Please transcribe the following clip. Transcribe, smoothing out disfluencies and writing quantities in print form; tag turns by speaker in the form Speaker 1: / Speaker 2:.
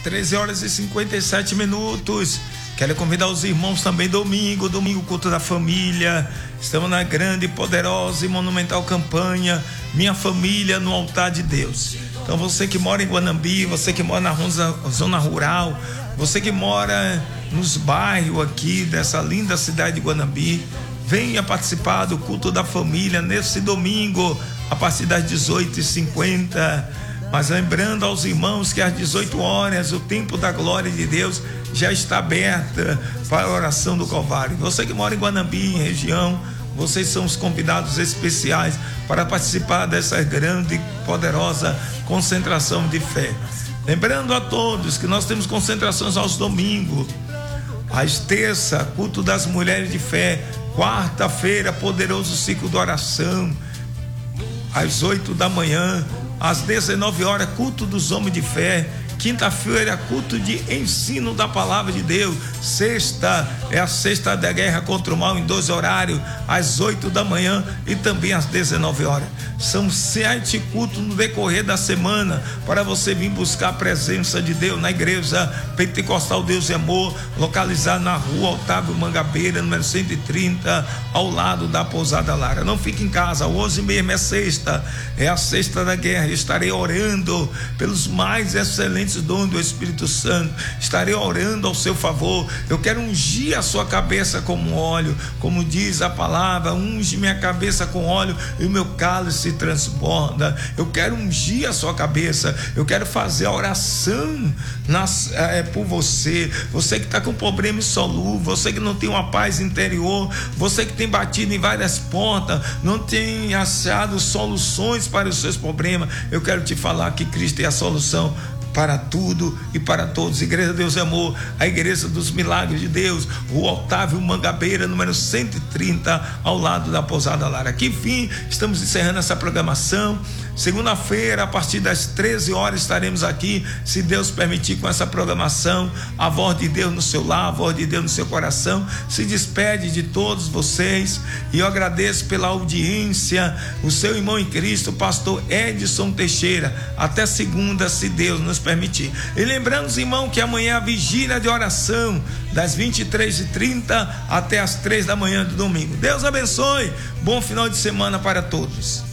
Speaker 1: 13 horas e 57 minutos. Quero convidar os irmãos também domingo, culto da família. Estamos na grande, poderosa e monumental campanha Minha Família no Altar de Deus. Então você que mora em Guanambi, você que mora na zona rural, você que mora nos bairros aqui dessa linda cidade de Guanambi, venha participar do culto da família nesse domingo a partir das 18h50. Mas lembrando aos irmãos que às 18 horas o templo da glória de Deus já está aberta para a oração do Calvário. Você que mora em Guanambi, em região, vocês são os convidados especiais para participar dessa grande e poderosa concentração de fé. Lembrando a todos que nós temos concentrações aos domingos, às terça, culto das mulheres de fé, quarta-feira, poderoso ciclo de oração, às 8 da manhã, às 19 horas, culto dos homens de fé. Quinta-feira, culto de ensino da palavra de Deus. Sexta é a sexta da guerra contra o mal, em 2 horários, às 8 da manhã e também às 19 horas. São 7 cultos no decorrer da semana para você vir buscar a presença de Deus na igreja Pentecostal Deus e Amor, localizada na rua Otávio Mangabeira, número 130, ao lado da Pousada Lara. Não fique em casa, hoje mesmo é sexta, é a sexta da guerra. Estarei orando pelos mais excelentes dons do Espírito Santo, estarei orando ao seu favor. Eu quero ungir a sua cabeça com óleo, como diz a palavra: unge minha cabeça com óleo e o meu cálice transborda. Eu quero ungir a sua cabeça, eu quero fazer a oração por você que está com problema insolúvel, você que não tem uma paz interior, você que tem batido em várias portas, não tem achado soluções para os seus problemas. Eu quero te falar que Cristo é a solução para tudo e para todos. Igreja Deus e Amor, a igreja dos milagres de Deus, o Otávio Mangabeira, número 130, ao lado da Pousada Lara. Que fim, estamos encerrando essa programação. Segunda-feira, a partir das 13 horas, estaremos aqui, se Deus permitir, com essa programação. A voz de Deus no seu lar, a voz de Deus no seu coração. Se despede de todos vocês e eu agradeço pela audiência. O seu irmão em Cristo, o pastor Edson Teixeira. Até segunda, se Deus nos permitir. E lembrando, irmão, que amanhã é a vigília de oração, das 23h30 até as 3 da manhã do domingo. Deus abençoe. Bom final de semana para todos.